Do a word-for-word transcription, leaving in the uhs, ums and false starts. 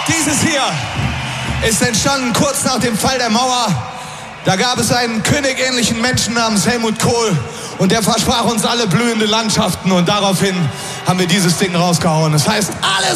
Dieses hier ist entstanden kurz nach dem Fall der Mauer. Da gab es einen königähnlichen Menschen namens Helmut Kohl und der versprach uns alle blühende Landschaften und daraufhin haben wir dieses Ding rausgehauen. Das heißt, alles